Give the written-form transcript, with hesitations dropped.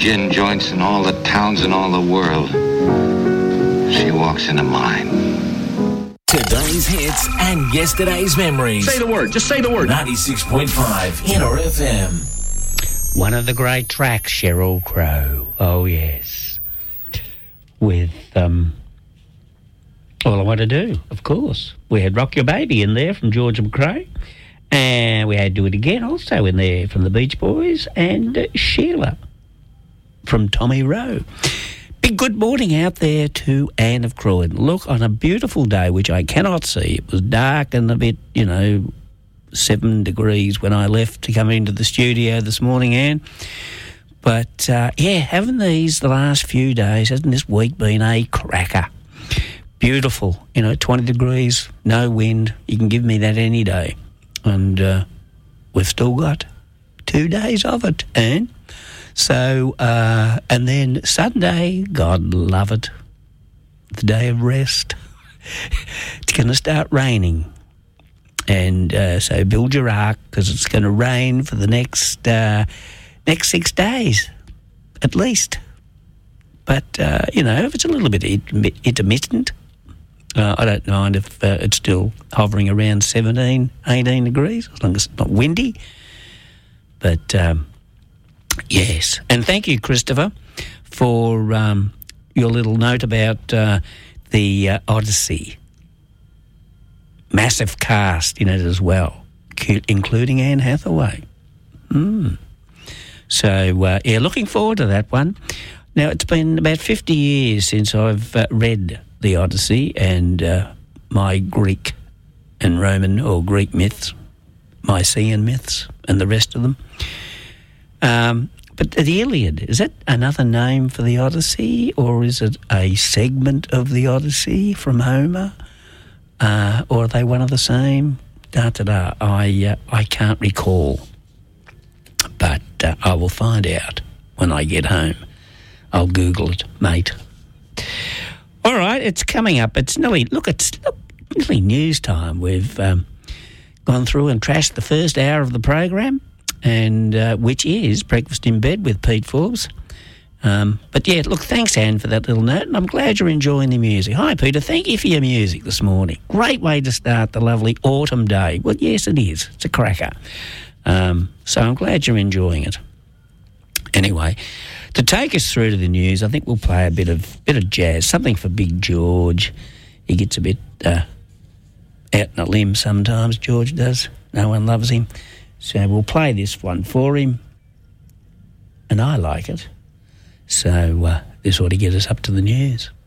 gin joints in all the towns in all the world. She walks into mine. Today's hits and yesterday's memories. Say the word. Just say the word. 96.5 Inner FM. One of the great tracks, Sheryl Crow. Oh, yes. With All I Want to Do, of course. We had Rock Your Baby in there from George McRae. And we had Do It Again also in there from the Beach Boys. And Sheila from Tommy Rowe. Big good morning out there to Anne of Croydon. Look, on a beautiful day, which I cannot see, it was dark and a bit, 7 degrees when I left to come into the studio this morning, Anne. But, haven't these the last few days, hasn't this week been a cracker? Beautiful, 20 degrees, no wind. You can give me that any day. And we've still got 2 days of it, Anne. So, and then Sunday, God love it, the day of rest. It's going to start raining. And so build your ark because it's going to rain for the next 6 days, at least. But, if it's a little bit intermittent, I don't mind if it's still hovering around 17, 18 degrees, as long as it's not windy. But... yes, and thank you, Christopher, for your little note about the Odyssey. Massive cast in it as well, including Anne Hathaway. So, looking forward to that one. Now, it's been about 50 years since I've read the Odyssey and my Greek and Roman or Greek myths, Mycenaean myths and the rest of them. But the Iliad, is that another name for the Odyssey, or is it a segment of the Odyssey from Homer? Or are they one of the same? I can't recall. But I will find out when I get home. I'll Google it, mate. All right, it's coming up. It's nearly news time. We've gone through and trashed the first hour of the program. And which is Breakfast in Bed with Pete Forbes. But thanks, Anne, for that little note, and I'm glad you're enjoying the music. Hi, Peter, thank you for your music this morning. Great way to start the lovely autumn day. Well, yes, it is. It's a cracker. So I'm glad you're enjoying it. Anyway, to take us through to the news, I think we'll play a bit of jazz, something for Big George. He gets a bit out in a limb sometimes, George does. No one loves him. So we'll play this one for him, and I like it. So this ought to get us up to the news.